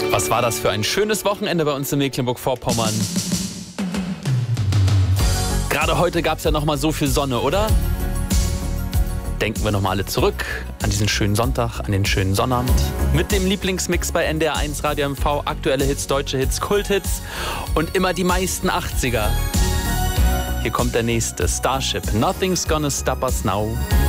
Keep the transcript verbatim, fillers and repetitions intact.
Was war das für ein schönes Wochenende bei uns in Mecklenburg-Vorpommern? Gerade heute gab es ja noch mal so viel Sonne, oder? Denken wir noch mal alle zurück an diesen schönen Sonntag, an den schönen Sonnabend. Mit dem Lieblingsmix bei N D R eins Radio M V. Aktuelle Hits, deutsche Hits, Kulthits und immer die meisten achtziger. Hier kommt der nächste, Starship. Nothing's gonna stop us now.